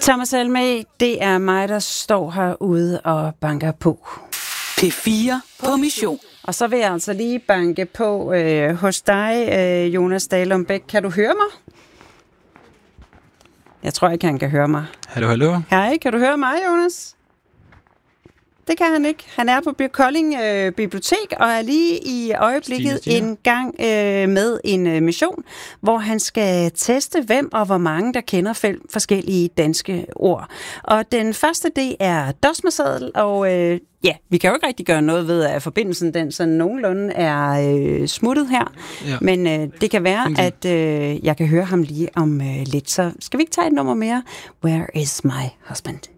Thomas Helmig, det er mig, der står herude og banker på. P4 på mission. Og så vil jeg altså lige banke på hos dig, Jonas Dalum Bech. Kan du høre mig? Jeg tror ikke, han kan høre mig. Hallo. Hej, kan du høre mig, Jonas? Det kan han ikke. Han er på Kolding Bibliotek og er lige i øjeblikket en gang med en mission, hvor han skal teste, hvem og hvor mange, der kender 5 forskellige danske ord. Og den første, det er dosmersadel, og vi kan jo ikke rigtig gøre noget ved, at forbindelsen den sådan nogenlunde er smuttet her. Ja. Men det kan være, at jeg kan høre ham lige om lidt. Så skal vi ikke tage et nummer mere? Where is my husband?